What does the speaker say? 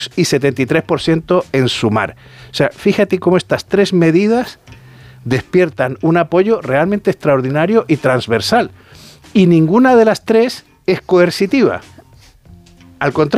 y 73% en Sumar. O sea, fíjate cómo estas tres medidas despiertan un apoyo realmente extraordinario y transversal. Y ninguna de las tres es coercitiva. Al contrario.